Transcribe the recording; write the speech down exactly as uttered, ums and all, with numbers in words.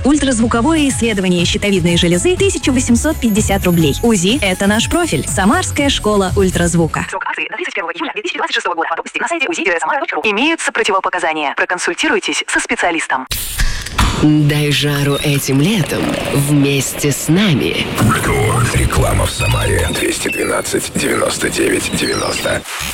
Ультразвуковое исследование щитовидной железы – тысяча восемьсот пятьдесят рублей. УЗИ – это наш профиль. Самарская школа ультразвука. Срок акции до тридцать первого июля две тысячи двадцать шестого года. Подробности на сайте узи самара точка ру. Имеются противопоказания. Проконсультируйтесь со специалистом. Дай жару этим летом вместе с нами. Реклама в Самаре. двести двенадцать девяносто девять девяносто.